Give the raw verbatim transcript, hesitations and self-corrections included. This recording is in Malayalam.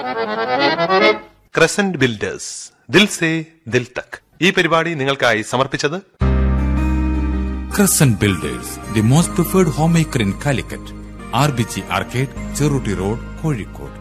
ക്രസന്റ് ബിൽഡേഴ്സ്, ദിൽ സേ ദിൽ തക്. ഈ പരിപാടി നിങ്ങൾക്കായി സമർപ്പിച്ചത് Crescent Builders, the most preferred homemaker in Calicut. R B G Arcade, Cheruti Road, Kozhikode.